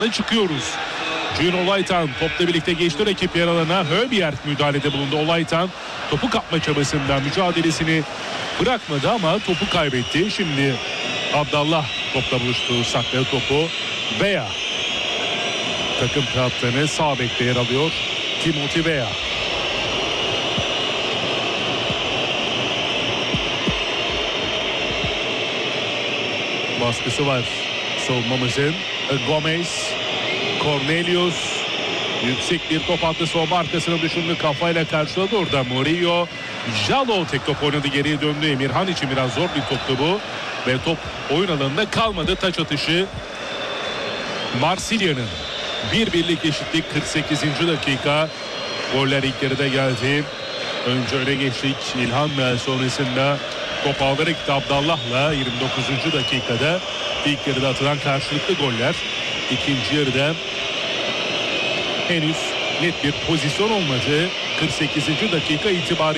çıkıyoruz. Cino Olaytan topla birlikte geçti rakip yer alana. Höbjerg müdahalede bulundu. Olaytan topu kapma çabasından mücadelesini bırakmadı ama topu kaybetti. Şimdi Abdallah topla buluştu. Sakladı topu. Veya takım kaptanı sağ bekte yer alıyor. Timothy Veya. Baskısı var savunmamızın. Gomez, Cornelius yüksek bir top attı, son arkasına düşündü, kafayla karşıladı orada Murillo. Jalo tek top oynadı, geriye döndü. Emirhan için biraz zor bir toptu bu ve top oyun alanında kalmadı. Taç atışı Marsilya'nın. 1-1'lik eşitlik 48. dakika. Goller ilk yarıda geldi. Önce öne geçtik İlhan'la, sonrasında top ağlara gitti Abdallah'la 29. dakikada. İlk yarıda atılan karşılıklı goller. İkinci yarıda henüz net bir pozisyon olmadı. 48. dakika itibariyle